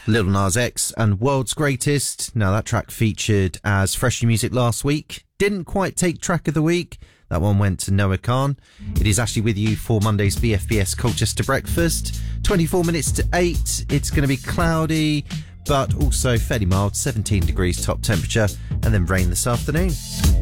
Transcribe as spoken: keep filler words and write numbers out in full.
Lil Nas X and World's Greatest. Now, that track featured as Fresh New Music last week. Didn't quite take track of the week. That one went to Noah Khan. It is Ashley with you for Monday's B F B S Colchester Breakfast. twenty-four minutes to eight. It's going to be cloudy, but also fairly mild, seventeen degrees top temperature, and then rain this afternoon.